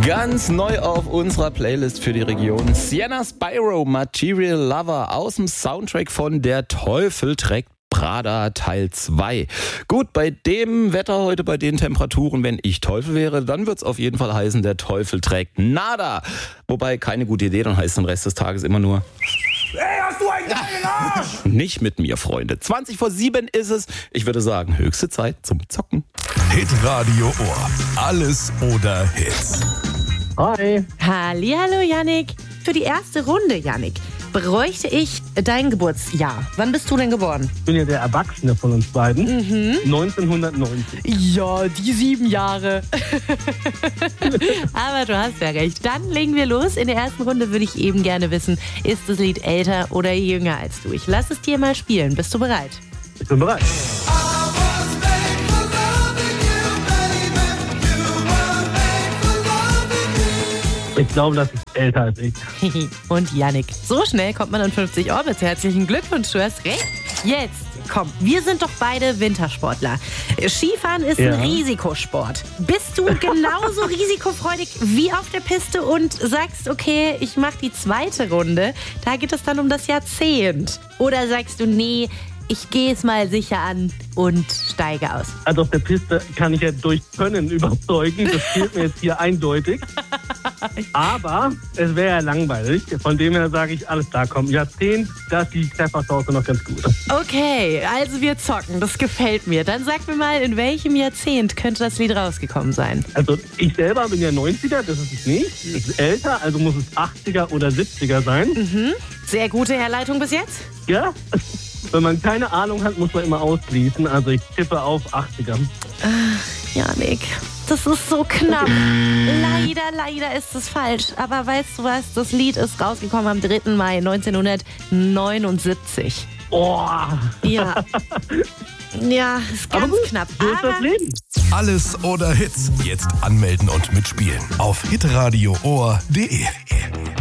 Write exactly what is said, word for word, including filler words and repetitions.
Ganz neu auf unserer Playlist für die Region. Sienna Spyro, Material Lover aus dem Soundtrack von Der Teufel trägt Prada Teil zwei. Gut, bei dem Wetter heute, bei den Temperaturen, wenn ich Teufel wäre, dann wird's auf jeden Fall heißen, der Teufel trägt Nada. Wobei, keine gute Idee, dann heißt es den Rest des Tages immer nur: Hey, hast du einen geilen Arsch? Nicht mit mir, Freunde. zwanzig vor sieben ist es. Ich würde sagen, höchste Zeit zum Zocken. Hitradio Ohr. Alles oder Hits. Hi. Hallihallo, Yannick. Für die erste Runde, Yannick, bräuchte ich dein Geburtsjahr. Wann bist du denn geboren? Ich bin ja der Erwachsene von uns beiden. Mhm. neunzehnhundertneunzig. Ja, die sieben Jahre. Aber du hast ja recht. Dann legen wir los. In der ersten Runde würde ich eben gerne wissen, ist das Lied älter oder jünger als du? Ich lass es dir mal spielen. Bist du bereit? Ich bin bereit. Ich glaube, das ist älter als ich. Und Yannick. So schnell kommt man an fünfzig Orbits. Herzlichen Glückwunsch, du hast recht. Jetzt, komm, wir sind doch beide Wintersportler. Skifahren ist Ja. ein Risikosport. Bist du genauso risikofreudig wie auf der Piste und sagst, okay, ich mache die zweite Runde, da geht es dann um das Jahrzehnt? Oder sagst du, nee, ich gehe es mal sicher an und steige aus? Also auf der Piste kann ich ja durch Können überzeugen. Das fehlt mir jetzt hier eindeutig. Aber es wäre ja langweilig. Von dem her sage ich, alles klar, komm, Jahrzehnt, da ist die Pfeffersauce noch ganz gut. Okay, also wir zocken, das gefällt mir. Dann sag mir mal, in welchem Jahrzehnt könnte das Lied rausgekommen sein? Also ich selber bin ja neunziger, das ist es nicht. Es ist älter, also muss es achtziger oder siebziger sein. Mhm. Sehr gute Herleitung bis jetzt. Ja? Wenn man keine Ahnung hat, muss man immer ausschließen. Also ich tippe auf achtziger. Janik, das ist so knapp. Leider, leider ist es falsch. Aber weißt du was, das Lied ist rausgekommen am dritten Mai neunzehnhundertneunundsiebzig. Oh. Ja. Ja, ist ganz Aber gut, knapp. so ist das Aber Leben. Alles oder Hits. Jetzt anmelden und mitspielen auf hitradio ohr punkt de.